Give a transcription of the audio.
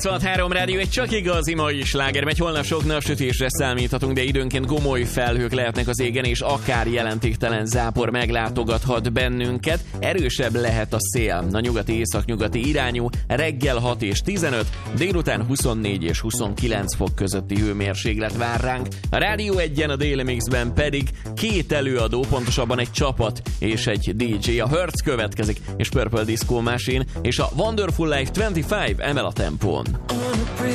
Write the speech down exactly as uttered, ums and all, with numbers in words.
nyolcvanhárom rádió, egy csak igazi mai sláger megy, holnap sok napsütésre számíthatunk, de időnként gomoly felhők lehetnek az égen, és akár jelentéktelen zápor meglátogathat bennünket. Erősebb lehet a szél, a nyugati északnyugati irányú, reggel hat és tizenöt, délután huszonnégy és huszonkilenc fok közötti hőmérséklet vár ránk. A Rádió egyen, a Daily Mixben pedig két előadó, pontosabban egy csapat és egy dé dzsé. A Hertz következik, és Purple Disco Machine, és a Wonderful Life huszonöt emel a tempón.